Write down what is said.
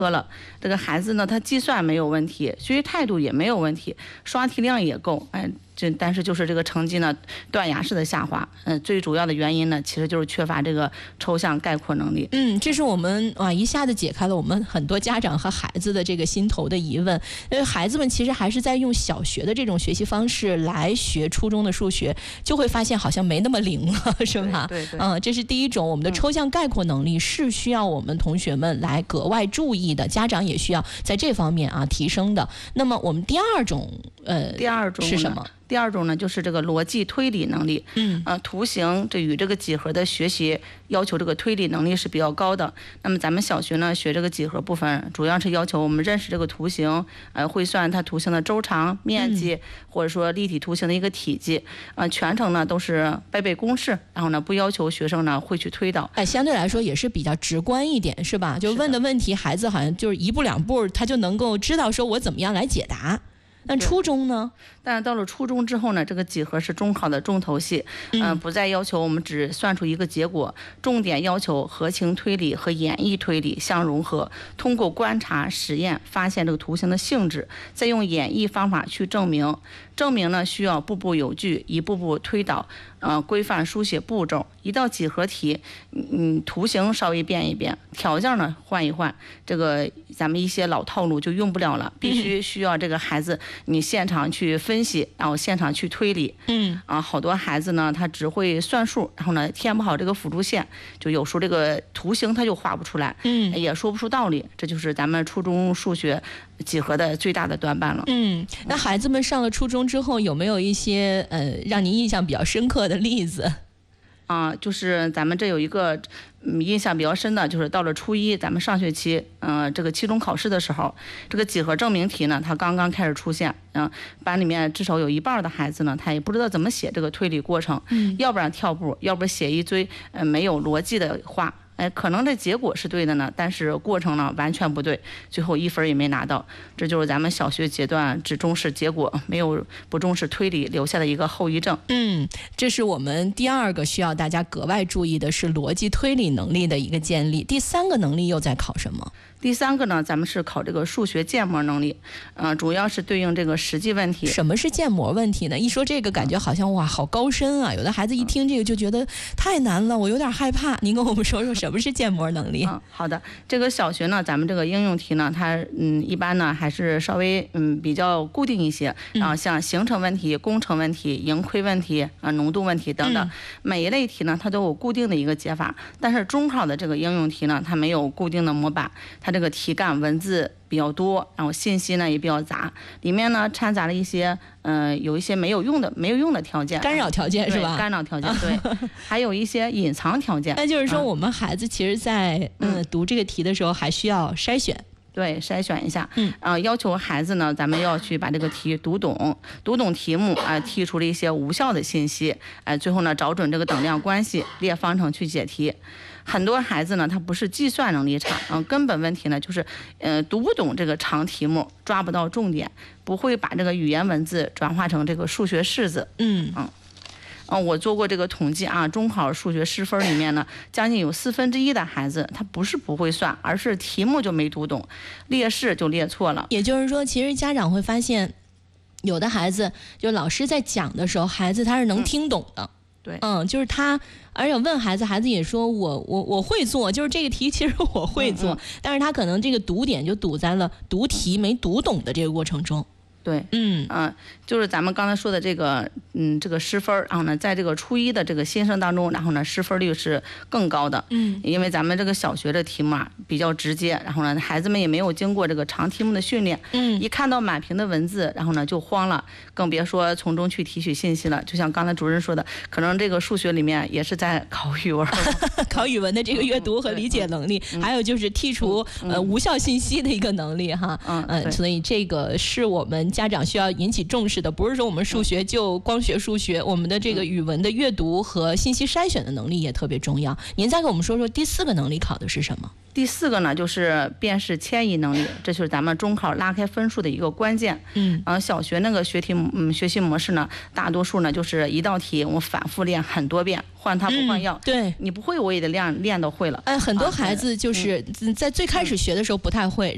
了，这个孩子呢，他计算没有问题，学习态度也没有问题，刷题量也够，但是就是这个成绩呢断崖式的下滑，最主要的原因呢，其实就是缺乏这个抽象概括能力。 这是我们一下子解开了我们很多家长和孩子的这个心头的疑问。孩子们其实还是在用小学的这种学习方式来学初中的数学，就会发现好像没那么灵了，是吧？ 对。 这是第一种，我们的抽象概括能力是需要我们同学们来格外注意的，家长也需要在这方面提升的。那么我们第二种是什么？ 第二种呢，就是这个逻辑推理能力。图形与这个几何的学习要求这个推理能力是比较高的。那么咱们小学呢学这个几何部分，主要是要求我们认识这个图形，会算它图形的周长、面积，或者说立体图形的一个体积。全程呢都是背公式，然后呢不要求学生呢会去推导。 相对来说也是比较直观一点，是吧？就问的问题，孩子好像就是一步两步他就能够知道说我怎么样来解答。那初中呢？ 但是到了初中之后呢，这个几何是中考的重头戏，不再要求我们只算出一个结果，重点要求合情推理和演绎推理相融合，通过观察实验发现这个图形的性质，再用演绎方法去证明。证明呢需要步步有据，一步步推导，规范书写步骤。一道几何题，图形稍微变一变，条件呢换一换，这个咱们一些老套路就用不了了，必须需要这个孩子你现场去分析，然后现场去推理。好多孩子呢他只会算数，然后呢填不好这个辅助线，就有时候这个图形他就画不出来，也说不出道理，这就是咱们初中数学几何的最大的短板了。 那孩子们上了初中之后，有没有一些让您印象比较深刻的例子？ 就是咱们这有一个印象比较深的，就是到了初一，咱们上学期这个期中考试的时候，这个几何证明题呢，它刚刚开始出现，班里面至少有一半的孩子呢，他也不知道怎么写这个推理过程，要不然跳步，要不然写一堆没有逻辑的话。可能这结果是对的呢，但是过程呢完全不对，最后1分也没拿到。这就是咱们小学阶段只重视结果，不重视推理留下的一个后遗症。 这是我们第二个需要大家格外注意的，是逻辑推理能力的一个建立。第三个能力又在考什么？ 第三个呢，咱们是考这个数学建模能力，主要是对应这个实际问题。 什么是建模问题呢？一说这个，感觉好像哇，好高深啊！有的孩子一听这个就觉得太难了，我有点害怕。您跟我们说说什么是建模能力？ 好的，这个小学呢，咱们这个应用题呢，它一般呢还是稍微比较固定一些，然后像形成问题、工程问题、盈亏问题浓度问题等等，每一类题呢它都有固定的一个解法，但是中考的这个应用题呢，它没有固定的模板，它这个题干文字比较多，然后信息呢也比较杂，里面呢掺杂了一些有一些没有用的条件， 干扰条件是吧？ 干扰条件对，还有一些隐藏条件。 那就是说，我们孩子其实在读这个题的时候，还需要筛选。 对，筛选一下，要求孩子呢，咱们要去把这个题读懂题目剔除了一些无效的信息，最后呢找准这个等量关系，列方程去解题。很多孩子呢，他不是计算能力差，根本问题呢就是读不懂这个长题目，抓不到重点，不会把这个语言文字转化成这个数学式子。我做过这个统计中考数学失分里面呢，将近有1/4的孩子，他不是不会算，而是题目就没读懂，列式就列错了。 也就是说，其实家长会发现，有的孩子就老师在讲的时候，孩子他是能听懂的。 对， 就是他，而且问孩子，孩子也说我会做，就是这个题其实我会做，但是他可能这个读点就堵在了读题没读懂的这个过程中。 对，就是咱们刚才说的这个，这个失分，然后呢，在这个初一的这个新生当中，然后呢，失分率是更高的，因为咱们这个小学的题目比较直接，然后呢，孩子们也没有经过这个长题目的训练，一看到满屏的文字，然后呢就慌了，更别说从中去提取信息了。就像刚才主任说的，可能这个数学里面也是在考语文， 考语文的这个阅读和理解能力，还有就是剔除无效信息的一个能力哈，所以这个是我们家长需要引起重视的，不是说我们数学就光学数学，我们的这个语文的阅读和信息筛选的能力也特别重要。您再给我们说说第4个能力考的是什么？ 第4个呢，就是辨识迁移能力，这就是咱们中考拉开分数的一个关键。小学那个学习模式呢，大多数呢就是一道题我反复练很多遍，换汤不换药。 对， 你不会我也得练到会了。 很多孩子就是在最开始学的时候不太会，